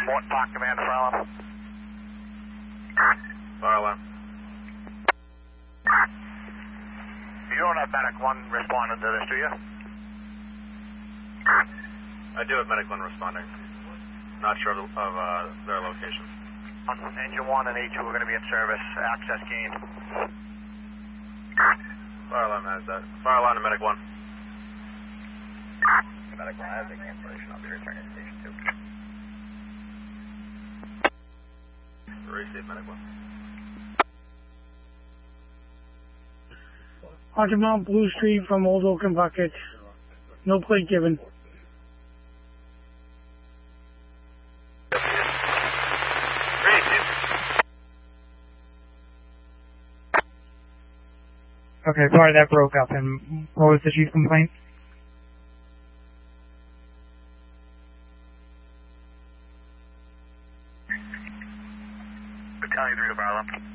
Morton Park Command, fire alarm. Fire alarm. You don't have Medic 1 responding to this, do you? I do have Medic 1 responding. Not sure of their location. Engine 1 and A2 are going to be in service. Access gained. Fire alarm has that. Fire alarm to Medic 1. Medic 1 has the cancellation. I'll be returning to station 2. Receive Medic 1. 100 Mount Blue Street from Old Oak and Bucket. No plate given. Okay, sorry that broke up. And what was the chief's complaint? Battalion 3 to fire alarm.